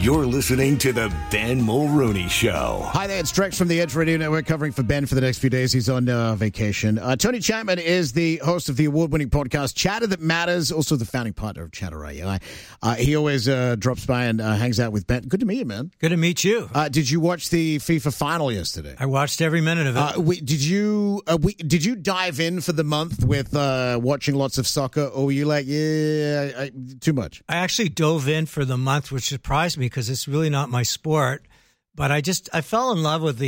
You're listening to the Ben Mulrooney Show. Hi there, it's Drex from the Edge Radio Network covering for Ben for the next few days. He's on vacation. Tony Chapman is the host of the award-winning podcast Chatter That Matters, also the founding partner of Chatter AI. He always drops by and hangs out with Ben. Good to meet you, man. Good to meet you. Did you watch the FIFA final yesterday? I watched every minute of it. Did you dive in for the month with watching lots of soccer, or were you like, too much? I actually dove in for the month, which surprised me because it's really not my sport. But I fell in love with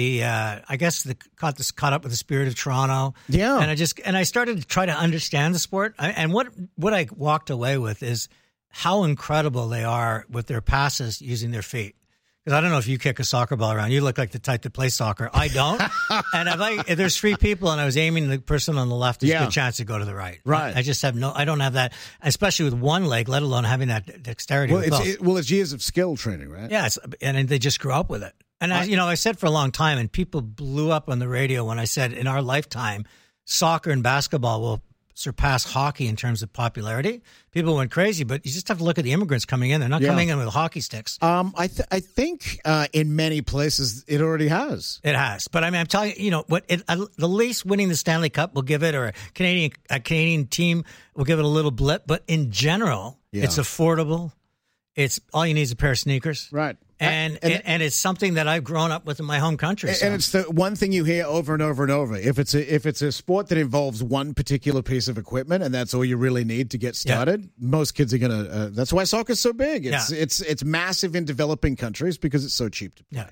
caught up with the spirit of Toronto. Yeah. And I started to try to understand the sport. And what I walked away with is how incredible they are with their passes using their feet. Because I don't know if you kick a soccer ball around. You look like the type that plays soccer. I don't. And if there's three people and I was aiming the person on the left, there's a good chance to go to the right. Right. I just I don't have that, especially with one leg, let alone having that dexterity. It's years of skill training, right? Yeah, and they just grew up with it. And I said for a long time, and people blew up on the radio when I said in our lifetime, soccer and basketball will surpass hockey in terms of popularity. People went crazy, but you just have to look at the immigrants coming in. They're not coming in with hockey sticks. I think in many places it already has. It has, but I mean, I'm telling you, the Leafs winning the Stanley Cup will give it, or a Canadian team will give it a little blip. But in general, it's affordable. It's all you need is a pair of sneakers, right? And it's something that I've grown up with in my home country. And it's the one thing you hear over and over and over. If it's a sport that involves one particular piece of equipment and that's all you really need to get started, most kids are gonna. That's why soccer's so big. It's massive in developing countries because it's so cheap to play.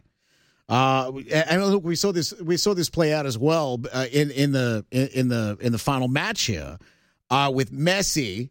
And look, we saw this play out as well in the final match here with Messi.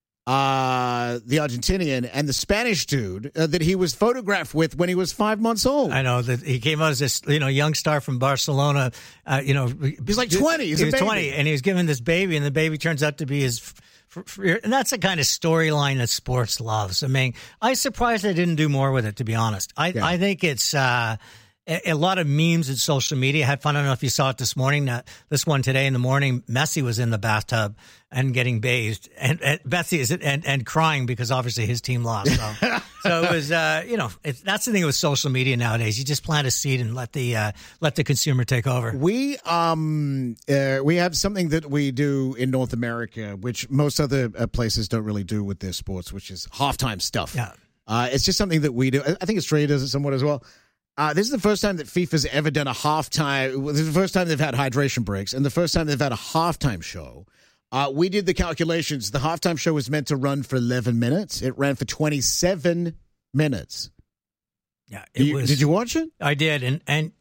The Argentinian and the Spanish dude that he was photographed with when he was 5 months old. I know that he came out as this, young star from Barcelona. He's like 20. He was 20, and he was given this baby, and the baby turns out to be his. And that's the kind of storyline that sports loves. I mean, I'm surprised they didn't do more with it. To be honest, I think it's. A lot of memes in social media. I had fun. I don't know if you saw it this morning. This one today in the morning, Messi was in the bathtub and getting bathed, and Messi is and crying because obviously his team lost. So it was, that's the thing with social media nowadays. You just plant a seed and let the consumer take over. We have something that we do in North America, which most other places don't really do with their sports, which is halftime stuff. Yeah, it's just something that we do. I think Australia does it somewhat as well. This is the first time that FIFA's ever done a halftime. This is the first time they've had hydration breaks, and the first time they've had a halftime show. We did the calculations. The halftime show was meant to run for 11 minutes. It ran for 27 minutes. Yeah, did you watch it? I did, and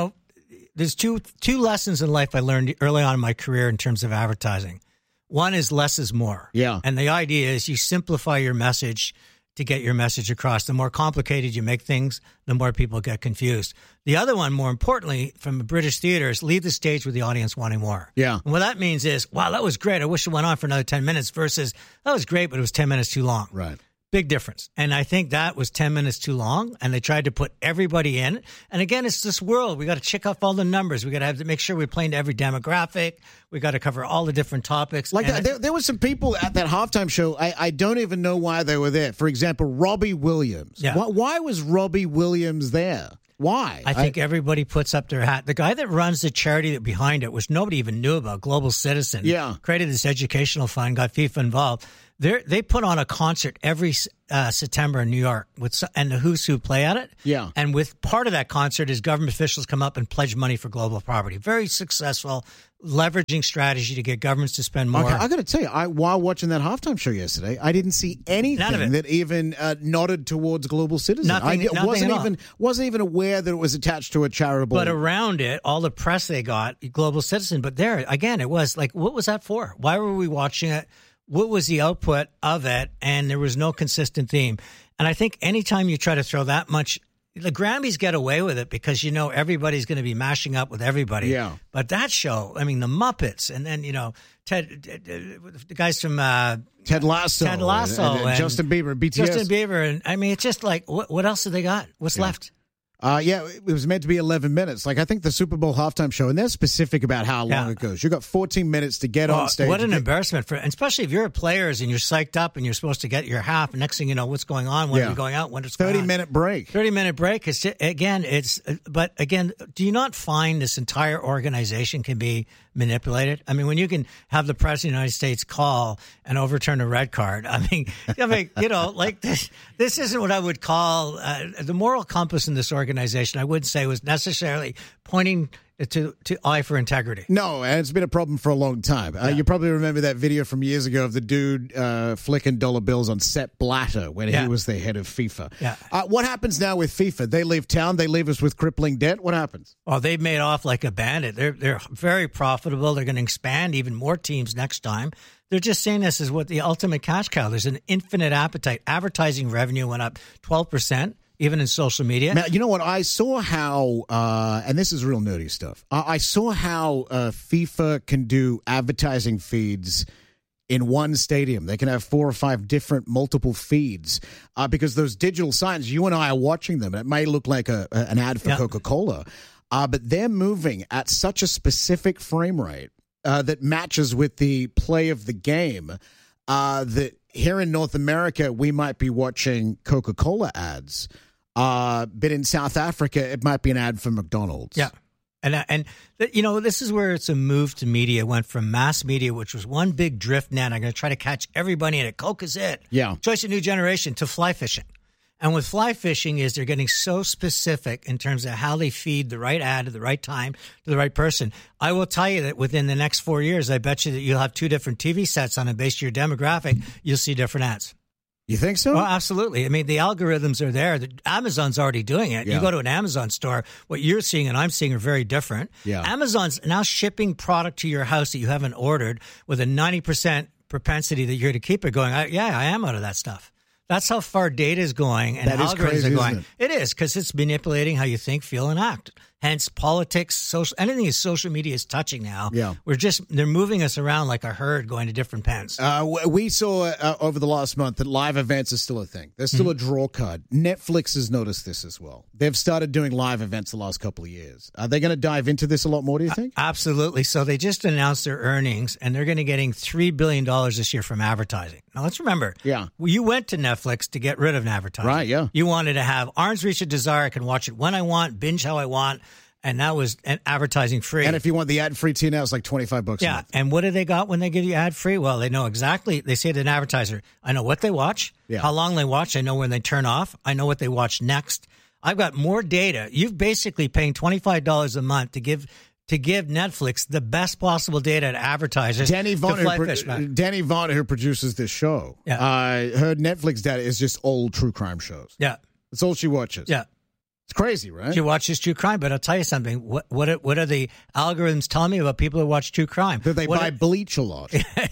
there's two lessons in life I learned early on in my career in terms of advertising. One is less is more. Yeah, and the idea is you simplify your message to get your message across. The more complicated you make things, the more people get confused. The other one, more importantly, from the British theater, is leave the stage with the audience wanting more. Yeah. And what that means is, wow, that was great. I wish it went on for another 10 minutes versus, that was great, but it was 10 minutes too long. Right. Big difference. And I think that was 10 minutes too long, and they tried to put everybody in. And again, it's this world. We got to check off all the numbers. We got to have to make sure we're playing to every demographic. We got to cover all the different topics. Like there were some people at that halftime show. I don't even know why they were there. For example, Robbie Williams. Yeah. Why was Robbie Williams there? Why? I think everybody puts up their hat. The guy that runs the charity that behind it, which nobody even knew about, Global Citizen, created this educational fund, got FIFA involved. They put on a concert every September in New York and the Who's Who play at it. Yeah. And with part of that concert is government officials come up and pledge money for global poverty. Very successful leveraging strategy to get governments to spend more. Okay, I got to tell you, while watching that halftime show yesterday, I didn't see anything that even nodded towards Global Citizen. Nothing wasn't even aware that it was attached to a charitable. But around it, all the press they got, Global Citizen. But there, again, it was like, what was that for? Why were we watching it? What was the output of it? And there was no consistent theme. And I think anytime you try to throw that much, the Grammys get away with it because everybody's going to be mashing up with everybody. Yeah. But that show, I mean, the Muppets, and then the guys from Ted Lasso, and Justin Bieber, BTS, and I mean, it's just like what else have they got? What's left? Yeah, it was meant to be 11 minutes. Like, I think the Super Bowl halftime show, and they're specific about how long it goes. You got 14 minutes to get on stage. What an embarrassment for, especially if you're a player and you're psyched up and you're supposed to get your half. And next thing you know, what's going on? When you're going out? When it's 30-minute break. 30-minute break. But again, do you not find this entire organization can be manipulated? I mean, when you can have the president of the United States call and overturn a red card, I mean, like this isn't what I would call the moral compass in this organization. I wouldn't say was necessarily pointing to eye for integrity. No, and it's been a problem for a long time. You probably remember that video from years ago of the dude flicking dollar bills on Sepp Blatter when he was the head of FIFA. Yeah. What happens now with FIFA? They leave town. They leave us with crippling debt. What happens? Well, they've made off like a bandit. They're very profitable. They're going to expand even more teams next time. They're just saying this is what the ultimate cash cow. There's an infinite appetite. Advertising revenue went up 12%. Even in social media. Now, you know what? I saw how, and this is real nerdy stuff. I saw how FIFA can do advertising feeds in one stadium. They can have 4 or 5 different multiple feeds because those digital signs, you and I are watching them. It may look like an ad for Coca-Cola, but they're moving at such a specific frame rate that matches with the play of the game that here in North America, we might be watching Coca-Cola ads. But in South Africa, it might be an ad for McDonald's. Yeah. And this is where it's a move to media. It went from mass media, which was one big drift net. I'm going to try to catch everybody in it. Coke is it. Yeah. Choice of new generation to fly fishing. And with fly fishing is they're getting so specific in terms of how they feed the right ad at the right time to the right person. I will tell you that within the next 4 years, I bet you that you'll have 2 different TV sets on it based on your demographic. You'll see different ads. You think so? Oh, absolutely. I mean, the algorithms are there. Amazon's already doing it. You go to an Amazon store, what you're seeing and I'm seeing are very different. Yeah. Amazon's now shipping product to your house that you haven't ordered with a 90% propensity that you're to keep it going. I am out of that stuff. That's how far data is going and algorithms crazy, are going. isn't It is, because it's manipulating how you think, feel, and act. Hence, politics, anything is social media is touching now. Yeah. They're moving us around like a herd going to different pens. We saw over the last month that live events are still a thing. They're still a draw card. Netflix has noticed this as well. They've started doing live events the last couple of years. Are they going to dive into this a lot more, do you think? Absolutely. So they just announced their earnings, and they're going to getting $3 billion this year from advertising. Now, let's remember, you went to Netflix to get rid of advertising. Right, yeah. You wanted to have arm's reach of desire. I can watch it when I want, binge how I want. And that was advertising free. And if you want the ad-free tier now, it's like $25 a month. And what do they got when they give you ad-free? Well, they know exactly. They say to an advertiser, I know what they watch, how long they watch. I know when they turn off. I know what they watch next. I've got more data. You've basically paying $25 a month to give Netflix the best possible data to advertisers. Danny Vaughn, who produces this show, her Netflix data is just old true crime shows. Yeah. That's all she watches. Yeah. It's crazy, right? She watches true crime, but I'll tell you something. What are the algorithms telling me about people who watch true crime? That they buy bleach a lot.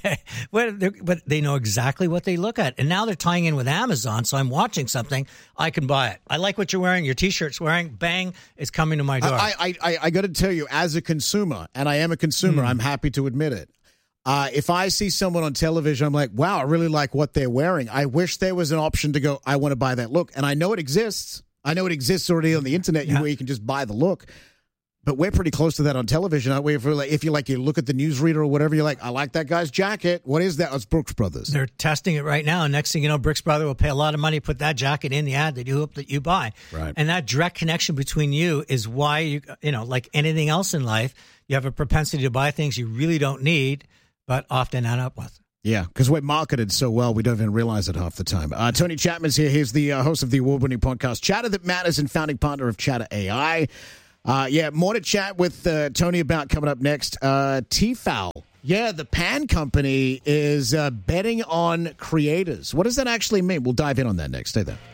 But they know exactly what they look at. And now they're tying in with Amazon, so I'm watching something, I can buy it. I like what you're wearing, your T-shirt's wearing, bang, it's coming to my door. I got to tell you, as a consumer, and I am a consumer, I'm happy to admit it. If I see someone on television, I'm like, wow, I really like what they're wearing. I wish there was an option to go, I want to buy that look. And I know it exists. I know it exists already on the internet where you can just buy the look. But we're pretty close to that on television, aren't we? If you look at the newsreader or whatever, you're like, I like that guy's jacket. What is that? Oh, it's Brooks Brothers. They're testing it right now. And next thing you know, Brooks Brothers will pay a lot of money to put that jacket in the ad that you hope that you buy. Right. And that direct connection between you is why you like anything else in life, you have a propensity to buy things you really don't need, but often end up with. Yeah, because we're marketed so well, we don't even realize it half the time. Tony Chapman's here. He's the host of the award-winning podcast Chatter That Matters and founding partner of Chatter AI. More to chat with Tony about coming up next. Tefal. Yeah, the Pan Company is betting on creators. What does that actually mean? We'll dive in on that next. Stay there.